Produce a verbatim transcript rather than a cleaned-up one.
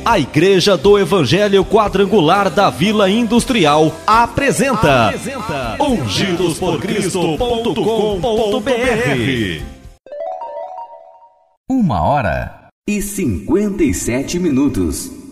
A Igreja do Evangelho Quadrangular da Vila Industrial apresenta, apresenta ungidos por cristo ponto com ponto b r. Uma hora e cinquenta e sete minutos.